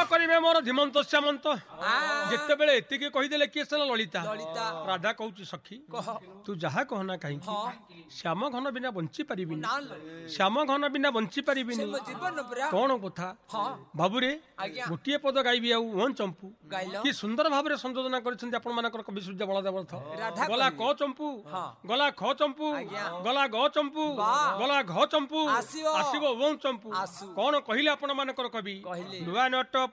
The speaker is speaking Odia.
କରିବେ ମୋର ଧୀମନ୍ତ ଶ୍ୟାମନ୍ତ ଯେତେବେଳେ ଏତିକି କହିଦେଲେ କିଏ ସିନା ଲଳିତା ରାଧା କହୁଛି ସଖୀ ତୁ ଯାହା କହନା କାହିଁକି ଶ୍ୟାମ ଘନ ବିନା ବଞ୍ଚି ପାରିବିନି ଶ୍ୟାମ ଘନ ବିନା ବଞ୍ଚି ପାରିବିନି କଣ କଥା ବାବୁରେ ଗୋଟିଏ ପଦ ଗାଇବି ଆଉ ଓଁ ଚମ୍ପୁ କି ସୁନ୍ଦର ଭାବରେ ସଂଯୋଜନା କରିଛନ୍ତି ଆପଣ ମାନଙ୍କର କବି ସୂର୍ଯ୍ୟ ବଳଦେବ ରଥ ଗଲା କ ଚମ୍ପୁ ଗଲା ଖ ଚମ୍ପୁ ଗଲା ଗ ଚମ୍ପୁ ଗଲା ଘ ଚମ୍ପୁ ଆସିବ ଓଁ ଚମ୍ପୁ କଣ କହିଲେ ଆପଣ ମାନଙ୍କର କବି ନୂଆ ନଟ